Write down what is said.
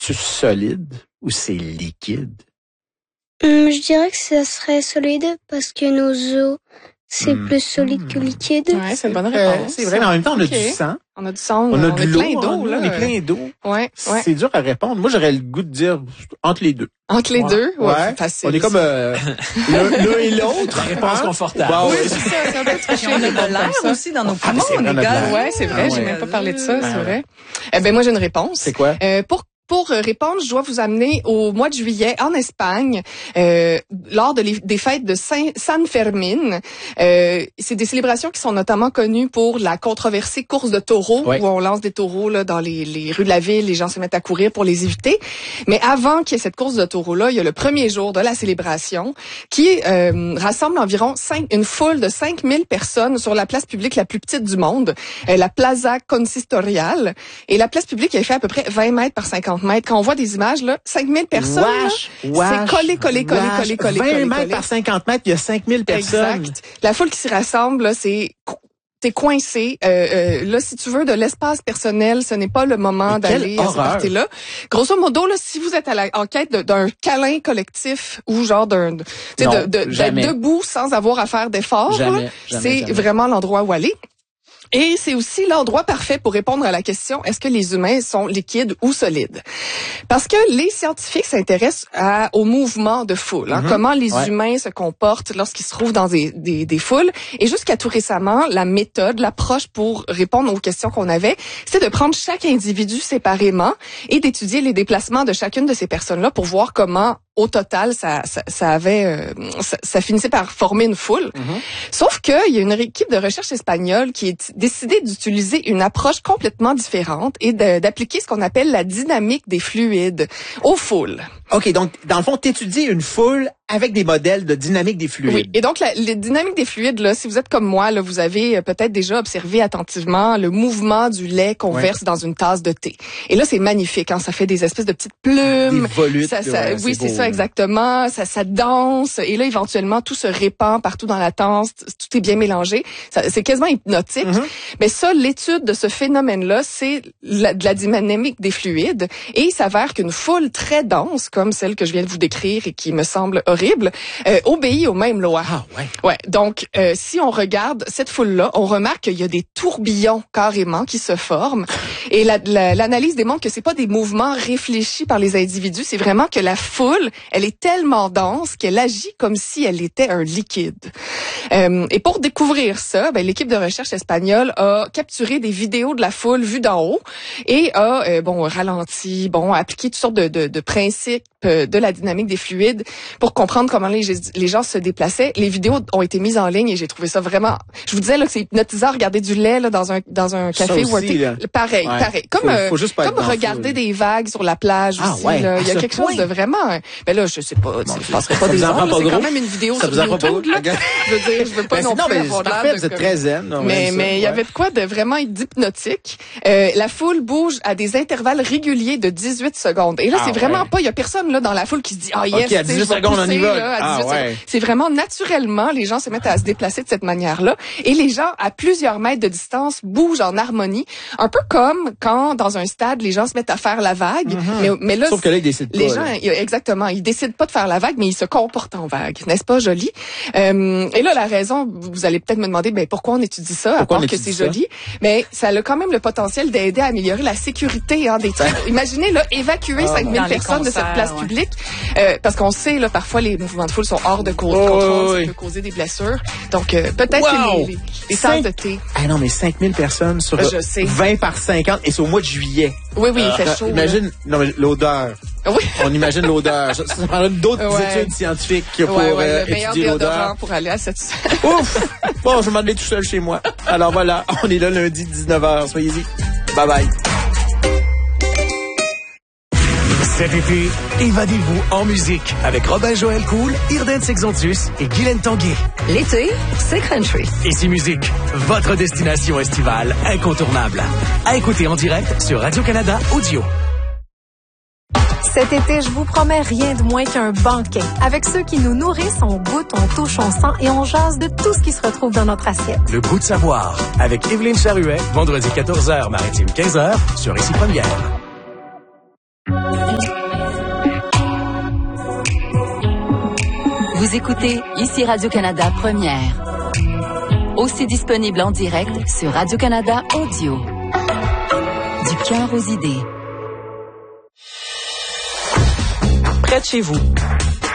C'est solide ou c'est liquide? Je dirais que ça serait solide parce que nos os, c'est plus solide que liquide. Ouais, c'est une bonne réponse. C'est vrai, mais en même temps, on a du sang. On a du sang, On a de l'eau. plein d'eau, là. On est plein d'eau. Ouais. C'est dur à répondre. Moi, j'aurais le goût de dire entre les deux. Entre les deux? Ouais. Facile. On est comme l'un et l'autre. La réponse confortable. Bah, oui, c'est ça. C'est un peu triché. On a de l'air aussi dans nos poumons, les gars. gars. Ouais, c'est vrai. J'ai même pas parlé de ça, c'est vrai. Moi, j'ai une réponse. C'est quoi? Pour répondre, je dois vous amener au mois de juillet en Espagne, lors des fêtes de San Fermín. C'est des célébrations qui sont notamment connues pour la controversée course de taureaux, où on lance des taureaux là dans les rues de la ville, les gens se mettent à courir pour les éviter. Mais avant qu'il y ait cette course de taureaux-là, il y a le premier jour de la célébration qui rassemble environ une foule de 5000 personnes sur la place publique la plus petite du monde, la Plaza Consistorial. Et la place publique, elle fait à peu près 20 mètres par 50 mètres. Quand on voit des images, là, 5000 personnes, c'est collé. 20 mètres par 50 mètres, il y a 5000 personnes. Exact. La foule qui s'y rassemble, là, t'es coincé. Là, si tu veux de l'espace personnel, ce n'est pas le moment d'aller à ce party-là. Grosso modo, là, si vous êtes en quête d'un câlin collectif ou genre d'être debout sans avoir à faire d'efforts, c'est vraiment l'endroit où aller. Et c'est aussi l'endroit parfait pour répondre à la question, est-ce que les humains sont liquides ou solides? Parce que les scientifiques s'intéressent au mouvement de foule, comment les humains se comportent lorsqu'ils se trouvent dans des foules. Et jusqu'à tout récemment, l'approche pour répondre aux questions qu'on avait, c'était de prendre chaque individu séparément et d'étudier les déplacements de chacune de ces personnes-là pour voir comment au total, ça finissait par former une foule. Sauf qu'il y a une équipe de recherche espagnole qui a décidé d'utiliser une approche complètement différente et d'appliquer ce qu'on appelle la dynamique des fluides aux foules. OK, donc, dans le fond, t'étudies une foule avec des modèles de dynamique des fluides. Oui, et donc, les dynamiques des fluides, là, si vous êtes comme moi, là, vous avez peut-être déjà observé attentivement le mouvement du lait qu'on verse dans une tasse de thé. Et là, c'est magnifique, hein, ça fait des espèces de petites plumes. Des volutes. Oui, c'est ça, exactement. Ça danse. Et là, éventuellement, tout se répand partout dans la tasse. Tout est bien mélangé. C'est quasiment hypnotique. Mais ça, l'étude de ce phénomène-là, c'est de la dynamique des fluides. Et il s'avère qu'une foule très dense, comme celle que je viens de vous décrire et qui me semble horrible, obéit aux mêmes lois. Ah ouais. Ouais. Donc, si on regarde cette foule-là, on remarque qu'il y a des tourbillons carrément qui se forment. Et l'analyse démontre que c'est pas des mouvements réfléchis par les individus, c'est vraiment que la foule, elle est tellement dense qu'elle agit comme si elle était un liquide. Et pour découvrir ça, l'équipe de recherche espagnole a capturé des vidéos de la foule vue d'en haut et a ralenti, appliqué toutes sortes de principes de la dynamique des fluides pour comprendre comment les gens se déplaçaient. Les vidéos ont été mises en ligne et j'ai trouvé ça vraiment... Je vous disais là que c'est hypnotisant à regarder du lait là, dans un café ou un thé. Pareil. Comme regarder des vagues sur la plage aussi. Là. Il y a quelque chose de vraiment... Ben là, je sais pas, je passerai pas des heures. C'est quand même une vidéo sur YouTube. Là. Je veux dire, je veux pas non plus avoir l'air de... Vous êtes très zen. Mais il y avait de quoi de vraiment hypnotique. La foule bouge à des intervalles réguliers de 18 secondes. Et là, c'est vraiment pas... Il y a personne là dans la foule qui se dit yes, à 18 secondes on y va. C'est vraiment naturellement les gens se mettent à se déplacer de cette manière-là et les gens à plusieurs mètres de distance bougent en harmonie, un peu comme quand dans un stade les gens se mettent à faire la vague, mais là sauf que là ils décident pas. Exactement, ils décident pas de faire la vague mais ils se comportent en vague, n'est-ce pas joli? Et là la raison, vous allez peut-être me demander pourquoi on étudie ça à part que c'est joli, mais ça a quand même le potentiel d'aider à améliorer la sécurité des trains. Imaginez là évacuer 5000 personnes de cette place publique parce qu'on sait là parfois les mouvements de foule sont hors de contrôle, ça peut causer des blessures. Donc peut-être que les tasses de thé. Ah non mais 5000 personnes sur 20 par 50 et c'est au mois de juillet. Oui, il fait chaud. Imagine l'odeur. Oui. On imagine l'odeur. Ça prendrait d'autres études scientifiques pour étudier l'odeur. Pour aller à cette... Ouf! Bon, je vais m'en aller tout seul chez moi. Alors voilà, on est là lundi 19h. Soyez-y. Bye bye. Cet été, évadez-vous en musique avec Robin Joël Cool, Irden Sexontus et Guylaine Tanguay. L'été, c'est country. Ici Musique, votre destination estivale incontournable. À écouter en direct sur Radio-Canada Audio. Cet été, je vous promets rien de moins qu'un banquet. Avec ceux qui nous nourrissent, on goûte, on touche, on sent et on jase de tout ce qui se retrouve dans notre assiette. Le goût de savoir avec Évelyne Charuet, vendredi 14h, maritime 15h sur Ici Première. Vous écoutez ici Radio-Canada Première. Aussi disponible en direct sur Radio-Canada Audio. Du cœur aux idées. Près de chez vous,